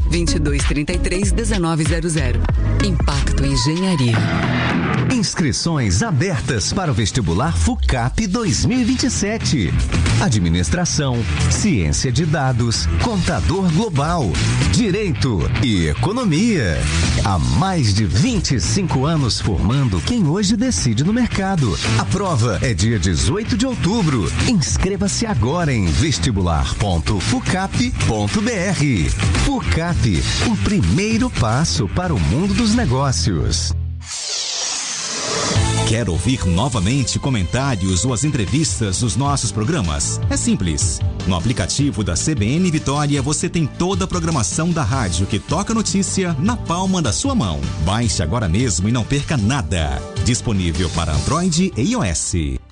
2233-1900. Impacto Engenharia. Inscrições abertas para o vestibular FUCAP 2027. Administração, Ciência de Dados, Contador Global, Direito e Economia. Há mais de 25 anos formando quem hoje decide no mercado. A prova é dia 18 de outubro. Inscreva-se agora em vestibular.fucap.br. FUCAP, o primeiro passo para o mundo dos negócios. Quer ouvir novamente comentários ou as entrevistas dos nossos programas? É simples. No aplicativo da CBN Vitória você tem toda a programação da rádio que toca notícia na palma da sua mão. Baixe agora mesmo e não perca nada. Disponível para Android e iOS.